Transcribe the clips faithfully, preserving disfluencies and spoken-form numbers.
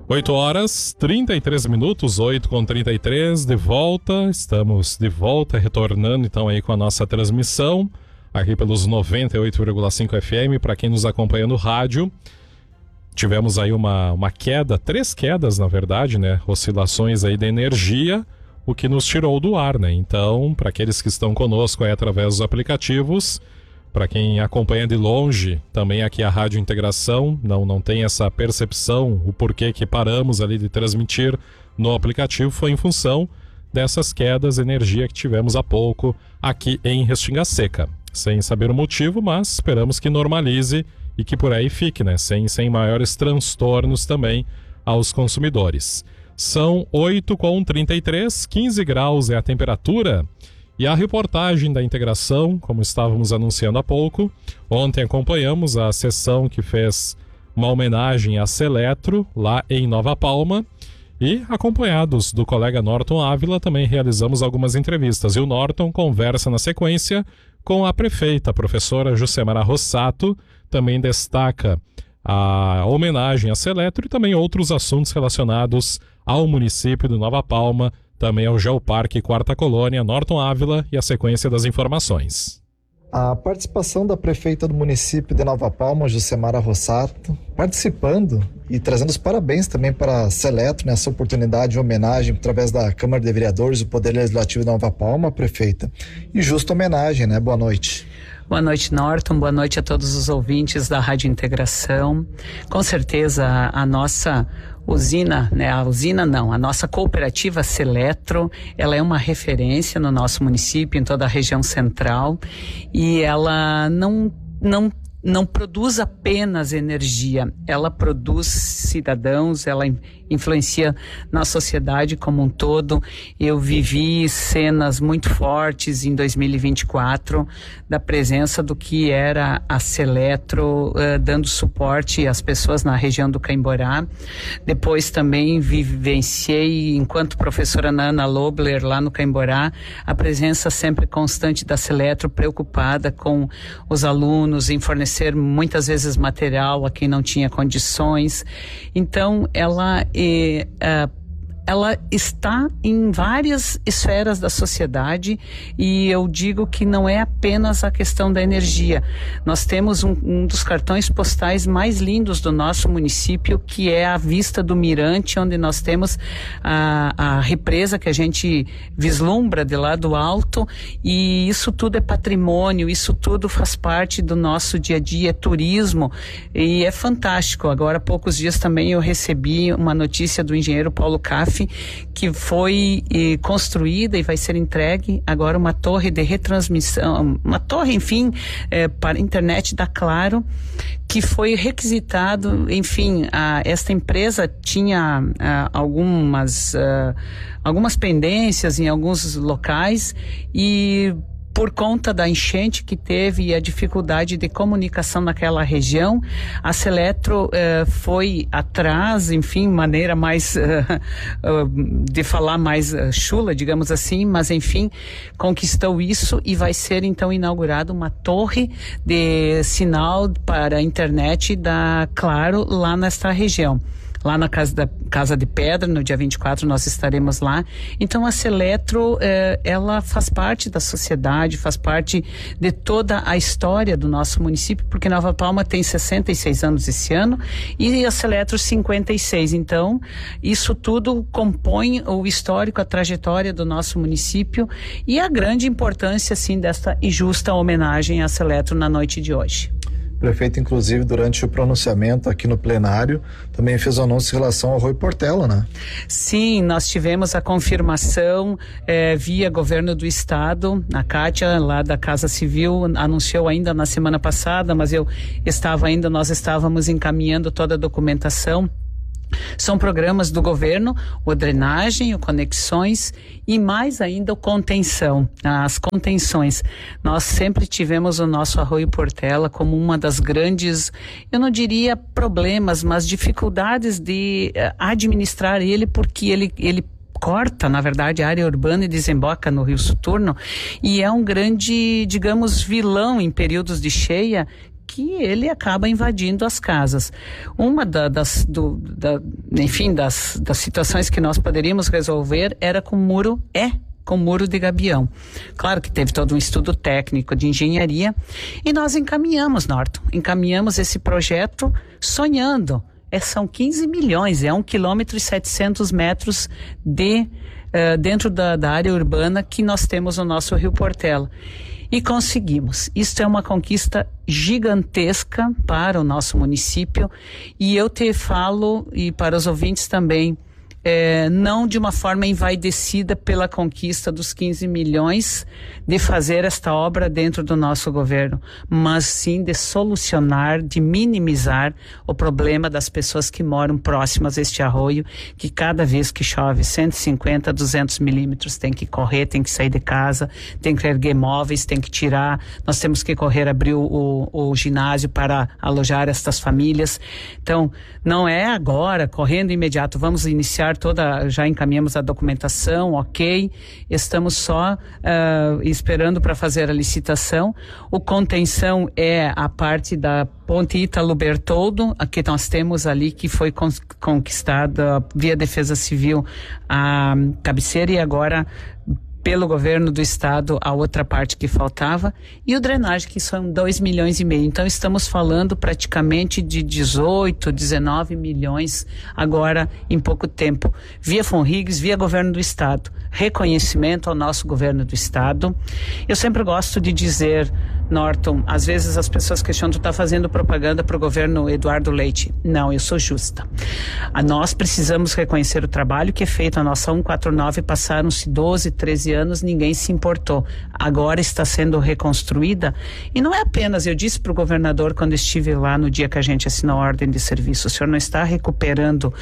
oito horas, trinta e três minutos, oito com trinta e três, de volta, estamos de volta, retornando então aí com a nossa transmissão, aqui pelos noventa e oito vírgula cinco F M, para quem nos acompanha no rádio. Tivemos aí uma, uma queda, três quedas na verdade, né, oscilações aí de energia, o que nos tirou do ar, né, então, para aqueles que estão conosco aí através dos aplicativos, para quem acompanha de longe, também aqui a Rádio Integração, não, não tem essa percepção, o porquê que paramos ali de transmitir no aplicativo foi em função dessas quedas de energia que tivemos há pouco aqui em Restinga Seca. Sem saber o motivo, mas esperamos que normalize e que por aí fique, né? Sem, sem maiores transtornos também aos consumidores. São oito com trinta e três, quinze graus é a temperatura. E a reportagem da Integração, como estávamos anunciando há pouco, ontem acompanhamos a sessão que fez uma homenagem à Seletro, lá em Nova Palma, e acompanhados do colega Norton Ávila, também realizamos algumas entrevistas. E o Norton conversa na sequência com a prefeita, a professora Jucemara Rossato, também destaca a homenagem à Seletro e também outros assuntos relacionados ao município de Nova Palma, também ao Geoparque Quarta Colônia, Norton Ávila e a sequência das informações. A participação da prefeita do município de Nova Palma, Jucemara Rossato, participando e trazendo os parabéns também para a Seletro nessa oportunidade de homenagem através da Câmara de Vereadores, o Poder Legislativo de Nova Palma, prefeita. E justa homenagem, né? Boa noite. Boa noite, Norton. Boa noite a todos os ouvintes da Rádio Integração. Com certeza, a, a nossa usina, né? A usina não, a nossa cooperativa Seletro, ela é uma referência no nosso município, em toda a região central, e ela não, não não produz apenas energia, ela produz cidadãos, ela influencia na sociedade como um todo. Eu vivi cenas muito fortes em dois mil e vinte e quatro da presença do que era a Seletro uh, dando suporte às pessoas na região do Caimborá. Depois também vivenciei, enquanto professora Ana Lobler lá no Caimborá, a presença sempre constante da Seletro, preocupada com os alunos, em fornecer muitas vezes material a quem não tinha condições. Então ela é, uh, ela está em várias esferas da sociedade, e eu digo que não é apenas a questão da energia. Nós temos um, um dos cartões postais mais lindos do nosso município, que é a vista do Mirante, onde nós temos a, a represa que a gente vislumbra de lá do alto, e isso tudo é patrimônio, isso tudo faz parte do nosso dia a dia, é turismo, e é fantástico. Agora há poucos dias também eu recebi uma notícia do engenheiro Paulo Caffi, que foi eh, construída e vai ser entregue agora uma torre de retransmissão, uma torre, enfim, eh, para a internet da Claro, que foi requisitado. Enfim, a, esta empresa tinha a, algumas, a, algumas pendências em alguns locais, e por conta da enchente que teve e a dificuldade de comunicação naquela região, a Seletro eh, foi atrás, enfim, maneira mais uh, uh, de falar mais uh, chula, digamos assim, mas enfim, conquistou isso, e vai ser então inaugurada uma torre de sinal para a internet da Claro lá nesta região. Lá na Casa da Casa de Pedra, no dia vinte e quatro, nós estaremos lá. Então a Seletro, eh, ela faz parte da sociedade, faz parte de toda a história do nosso município, porque Nova Palma tem sessenta e seis anos esse ano e a Seletro cinquenta e seis. Então isso tudo compõe o histórico, a trajetória do nosso município e a grande importância, assim, desta injusta homenagem à Seletro na noite de hoje. Prefeito, inclusive, durante o pronunciamento aqui no plenário, também fez um anúncio em relação ao Rui Portela, né? Sim, nós tivemos a confirmação eh, via governo do estado. A Kátia, lá da Casa Civil, anunciou ainda na semana passada, mas eu estava ainda, nós estávamos encaminhando toda a documentação. São programas do governo, o drenagem, o conexões e mais ainda o contenção, as contenções. Nós sempre tivemos o nosso Arroio Portela como uma das grandes, eu não diria problemas, mas dificuldades de uh, administrar ele, porque ele, ele corta, na verdade, a área urbana e desemboca no Rio Soturno, e é um grande, digamos, vilão em períodos de cheia, que ele acaba invadindo as casas. Uma da, das, do, da, enfim, das, das situações que nós poderíamos resolver era com muro, é com muro de gabião. Claro que teve todo um estudo técnico de engenharia e nós encaminhamos, Norton, encaminhamos esse projeto sonhando. É, são quinze milhões, é um quilômetro e setecentos metros de, uh, dentro da, da área urbana que nós temos no nosso Rio Portela. E conseguimos. Isso é uma conquista gigantesca para o nosso município e eu te falo, e para os ouvintes também, É, não de uma forma envaidecida pela conquista dos quinze milhões de fazer esta obra dentro do nosso governo, mas sim de solucionar, de minimizar o problema das pessoas que moram próximas a este arroio, que cada vez que chove cento e cinquenta, duzentos milímetros tem que correr, tem que sair de casa, tem que erguer móveis, tem que tirar, nós temos que correr abrir o, o, o ginásio para alojar estas famílias. Então, não é agora, correndo imediato, vamos iniciar toda, já encaminhamos a documentação, ok, estamos só uh, esperando para fazer a licitação. O contenção é a parte da ponte Ítalo Bertoldo, a que nós temos ali, que foi con- conquistada via Defesa Civil a cabeceira e agora pelo governo do estado a outra parte que faltava, e o drenagem, que são dois milhões e meio. Então estamos falando praticamente de dezoito, dezenove milhões agora em pouco tempo, via Funrigs, via governo do estado. Reconhecimento ao nosso governo do estado. Eu sempre gosto de dizer, Norton, às vezes as pessoas questionam, tu está fazendo propaganda para o governo Eduardo Leite. Não, eu sou justa. A nós precisamos reconhecer o trabalho que é feito. A nossa cento e quarenta e nove passaram-se doze, treze anos, ninguém se importou. Agora está sendo reconstruída e não é apenas, eu disse para o governador quando estive lá no dia que a gente assinou a ordem de serviço, o senhor não está recuperando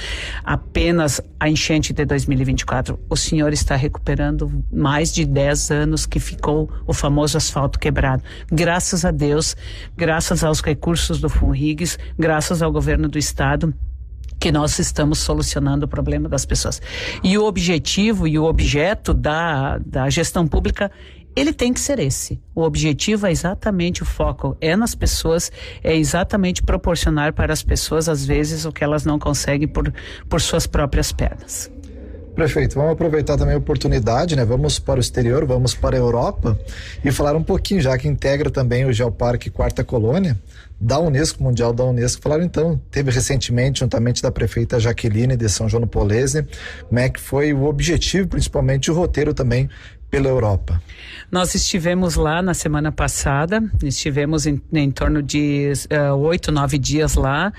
apenas a enchente de dois mil e vinte e quatro, o senhor está recuperando mais de dez anos que ficou o famoso asfalto quebrado. Graças a Deus, graças aos recursos do Funrigs, graças ao governo do estado, que nós estamos solucionando o problema das pessoas. E o objetivo e o objeto da, da gestão pública, ele tem que ser esse. O objetivo é exatamente o foco, é nas pessoas, é exatamente proporcionar para as pessoas, às vezes, o que elas não conseguem por, por suas próprias pernas. Prefeito, vamos aproveitar também a oportunidade, né? Vamos para o exterior, vamos para a Europa e falar um pouquinho, já que integra também o Geoparque Quarta Colônia da Unesco, Mundial da Unesco. Falaram então, teve recentemente, juntamente da prefeita Jaqueline de São João do Polese, como é que foi o objetivo, principalmente o roteiro também pela Europa. Nós estivemos lá na semana passada, estivemos em, em torno de oito, uh, nove dias lá,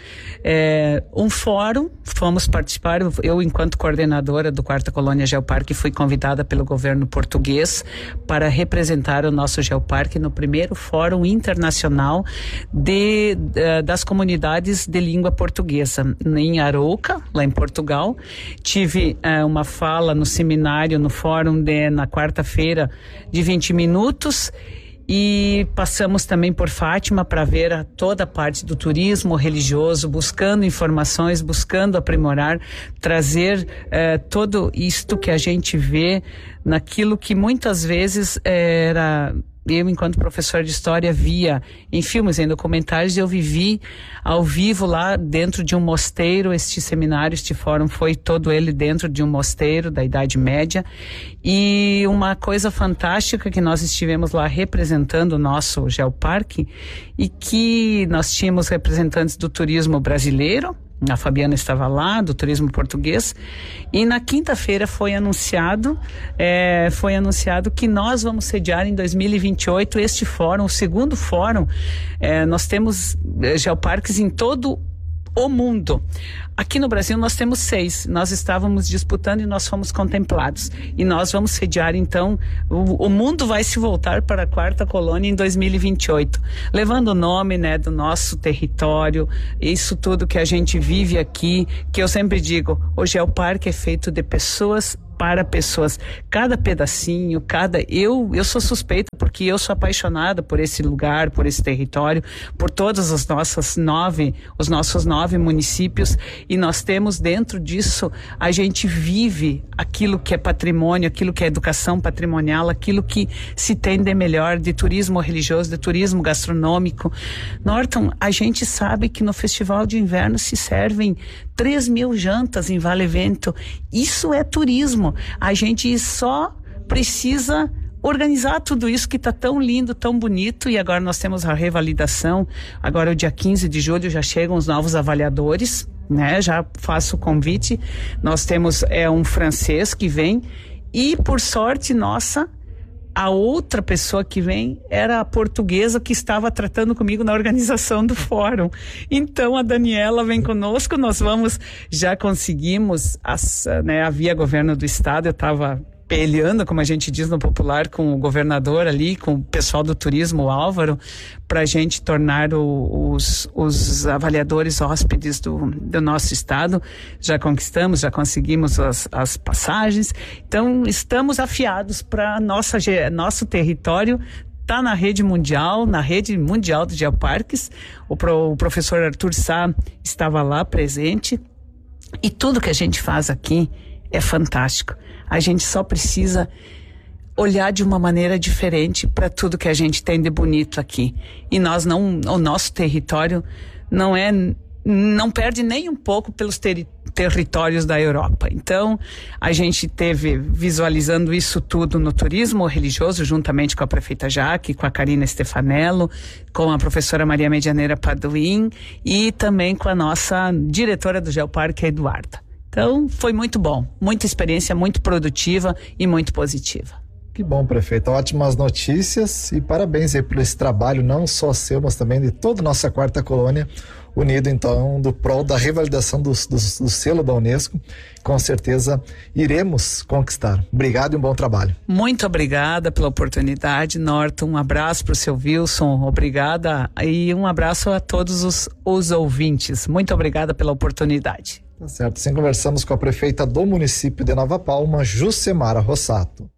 é, um fórum, fomos participar, eu enquanto coordenadora do Quarta Colônia Geoparque fui convidada pelo governo português para representar o nosso Geoparque no primeiro fórum internacional de, uh, das comunidades de língua portuguesa, em Arouca, lá em Portugal. Tive uh, uma fala no seminário, no fórum de, na quarta feira de vinte minutos e passamos também por Fátima para ver a, toda a parte do turismo religioso, buscando informações, buscando aprimorar, trazer eh, todo isto que a gente vê naquilo que muitas vezes era... Eu, enquanto professor de história, via em filmes, em documentários, eu vivi ao vivo lá dentro de um mosteiro. Este seminário, este fórum foi todo ele dentro de um mosteiro da Idade Média, e uma coisa fantástica que nós estivemos lá representando o nosso Geoparque, e que nós tínhamos representantes do turismo brasileiro, a Fabiana estava lá, do turismo português, e na quinta-feira foi anunciado, é, foi anunciado que nós vamos sediar em dois mil e vinte e oito este fórum, o segundo fórum. É, nós temos é, geoparques em todo o mundo. Aqui no Brasil nós temos seis, nós estávamos disputando e nós fomos contemplados. E nós vamos sediar então, o, o mundo vai se voltar para a Quarta Colônia em dois mil e vinte e oito, levando o nome, né, do nosso território, isso tudo que a gente vive aqui, que eu sempre digo, o Geoparque é feito de pessoas para pessoas. Cada pedacinho, cada... Eu, eu sou suspeita porque eu sou apaixonada por esse lugar, por esse território, por todas as nossas nove, os nossos nove municípios, e nós temos dentro disso, a gente vive aquilo que é patrimônio, aquilo que é educação patrimonial, aquilo que se tem de melhor de turismo religioso, de turismo gastronômico. Norton, a gente sabe que no Festival de Inverno se servem três mil jantas em Vale Vento. Isso é turismo. A gente só precisa organizar tudo isso que está tão lindo, tão bonito, e agora nós temos a revalidação. Agora, o dia quinze de julho, já chegam os novos avaliadores, né? Já faço o convite. Nós temos é, um francês que vem, e por sorte nossa, a outra pessoa que vem era a portuguesa que estava tratando comigo na organização do fórum. Então a Daniela vem conosco, nós vamos, já conseguimos, as, né, havia governo do estado, eu estava peleando, como a gente diz no popular, com o governador ali, com o pessoal do turismo, o Álvaro, para a gente tornar o, os, os avaliadores hóspedes do, do nosso estado. Já conquistamos, já conseguimos as, as passagens, então estamos afiados para nossa nosso território. Está na rede mundial, na rede mundial de geoparques. O, pro, o professor Arthur Sá estava lá presente, e tudo que a gente faz aqui é fantástico. A gente só precisa olhar de uma maneira diferente para tudo que a gente tem de bonito aqui. E nós não, o nosso território não é, não perde nem um pouco pelos ter, territórios da Europa. Então, a gente teve visualizando isso tudo no turismo religioso, juntamente com a prefeita Jaque, com a Karina Stefanello, com a professora Maria Medianeira Paduim e também com a nossa diretora do Geoparque, a Eduarda. Então, foi muito bom, muita experiência, muito produtiva e muito positiva. Que bom, prefeito, ótimas notícias e parabéns aí por esse trabalho, não só seu, mas também de toda a nossa quarta colônia, unido então do prol da revalidação do, do, do selo da Unesco. Com certeza iremos conquistar. Obrigado e um bom trabalho. Muito obrigada pela oportunidade, Norton. Um abraço para o seu Wilson, obrigada, e um abraço a todos os, os ouvintes. Muito obrigada pela oportunidade. Tá certo, assim conversamos com a prefeita do município de Nova Palma, Jucemara Rossato.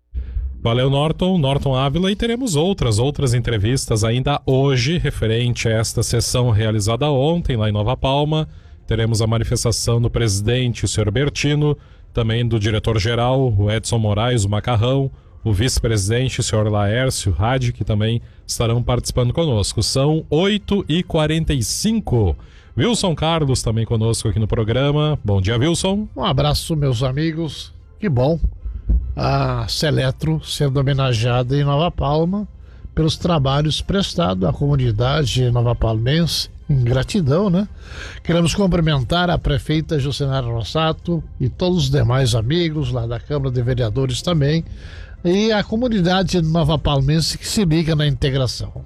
Valeu, Norton, Norton Ávila, e teremos outras, outras entrevistas ainda hoje, referente a esta sessão realizada ontem lá em Nova Palma. Teremos a manifestação do presidente, o senhor Bertino, também do diretor-geral, o Edson Moraes, o Macarrão, o vice-presidente, o senhor Laércio Hadi, que também estarão participando conosco. São oito e quarenta e cinco. Wilson Carlos também conosco aqui no programa. Bom dia, Wilson. Um abraço, meus amigos. Que bom a Seletro sendo homenageada em Nova Palma pelos trabalhos prestados à comunidade novapalmense, em gratidão, né? Queremos cumprimentar a prefeita Jucemara Rossato e todos os demais amigos lá da Câmara de Vereadores também, e a comunidade novapalmense que se liga na integração.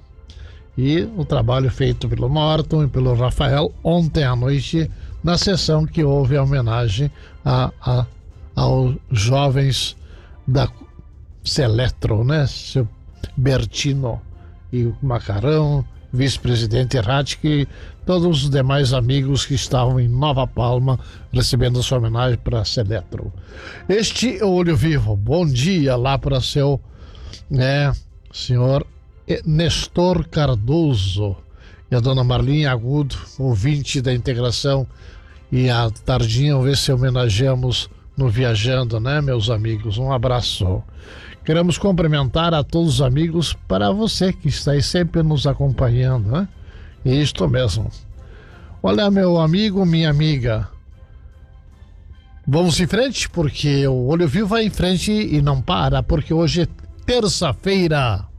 E o trabalho feito pelo Norton e pelo Rafael ontem à noite, na sessão que houve a homenagem a, a, aos jovens da Seletro, né? Seu Bertino e o Macarrão, vice-presidente Ratke e todos os demais amigos que estavam em Nova Palma recebendo sua homenagem para a Seletro. Este é o Olho Vivo. Bom dia lá para seu, né, senhor Nestor Cardoso e a dona Marlinha Agudo, ouvinte da integração, e a tardinha vamos ver se homenageamos no Viajando, né, meus amigos? Um abraço. Queremos cumprimentar a todos os amigos, para você que está aí sempre nos acompanhando, né? Isto mesmo. Olha, meu amigo, minha amiga, vamos em frente, porque o Olho Vivo vai em frente e não para, porque hoje é terça-feira.